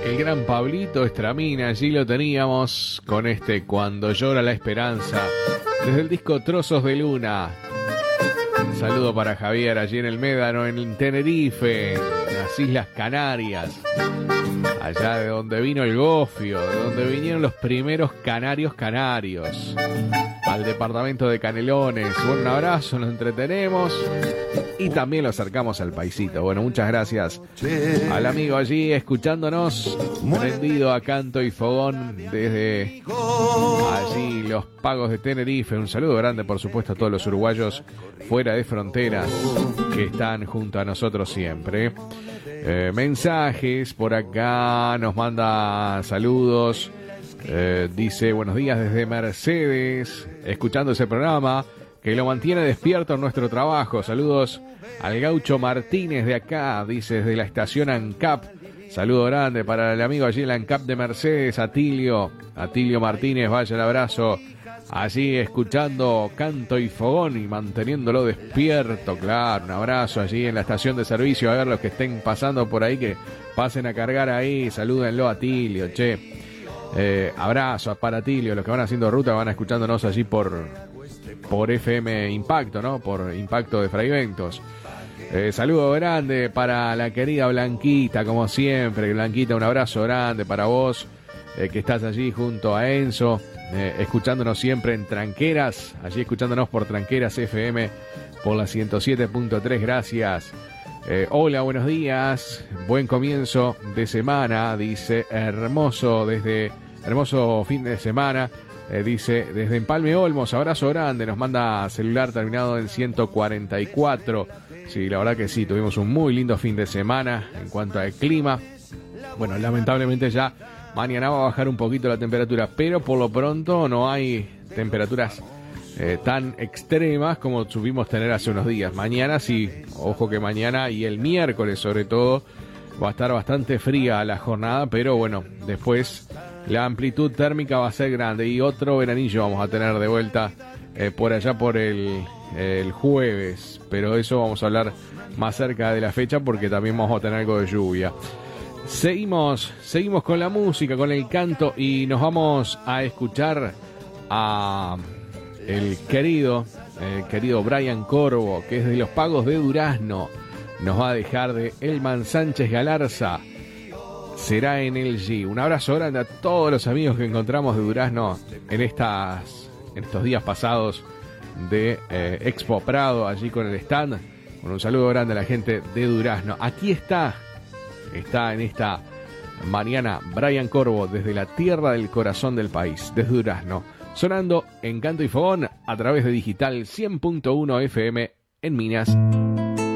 El gran Pablito Estramina, allí lo teníamos con este Cuando llora la esperanza, desde el disco Trozos de Luna. Un saludo para Javier allí en el Médano, en Tenerife, en las Islas Canarias, allá de donde vino el gofio, de donde vinieron los primeros canarios, al departamento de Canelones. Un abrazo, nos entretenemos y también lo acercamos al paisito. Bueno, muchas gracias al amigo allí escuchándonos, prendido a canto y fogón desde allí los Pagos de Tenerife. Un saludo grande, por supuesto, a todos los uruguayos fuera de fronteras que están junto a nosotros siempre. Mensajes por acá, nos manda saludos. Dice buenos días desde Mercedes, escuchando ese programa que lo mantiene despierto en nuestro trabajo. Saludos al Gaucho Martínez de acá, dice desde la estación ANCAP. Saludo grande para el amigo allí en la ANCAP de Mercedes, Atilio Martínez, vaya el abrazo. Allí escuchando canto y fogón y manteniéndolo despierto, claro, un abrazo allí en la estación de servicio. A ver los que estén pasando por ahí, que pasen a cargar ahí, salúdenlo a Atilio, che. Abrazo para Atilio, los que van haciendo ruta van escuchándonos allí por FM Impacto, ¿no? Por Impacto de Fraiventos. Saludo grande para la querida Blanquita, como siempre. Blanquita, un abrazo grande para vos, que estás allí junto a Enzo, escuchándonos siempre en Tranqueras, allí escuchándonos por Tranqueras FM, por la 107.3, gracias. Hola, buenos días, buen comienzo de semana, dice, hermoso fin de semana, dice, desde Empalme Olmos, abrazo grande, nos manda celular terminado en 144, sí, la verdad que sí, tuvimos un muy lindo fin de semana en cuanto al clima. Bueno, lamentablemente ya mañana va a bajar un poquito la temperatura, pero por lo pronto no hay temperaturas tan extremas como tuvimos tener hace unos días. Mañana sí, ojo que mañana y el miércoles sobre todo va a estar bastante fría la jornada, pero bueno, después la amplitud térmica va a ser grande y otro veranillo vamos a tener de vuelta por allá por el jueves, pero eso vamos a hablar más cerca de la fecha porque también vamos a tener algo de lluvia. Seguimos con la música, con el canto y nos vamos a escuchar a el querido Brian Corvo, que es de los Pagos de Durazno. Nos va a dejar de Elman Sánchez Galarza. Será en el G. Un abrazo grande a todos los amigos que encontramos de Durazno en estos días pasados de Expo Prado, allí con el stand. Bueno, un saludo grande a la gente de Durazno. Aquí está en esta mañana Brian Corvo desde la tierra del corazón del país, desde Durazno, sonando en Canto y Fogón a través de Digital 100.1 FM en Minas.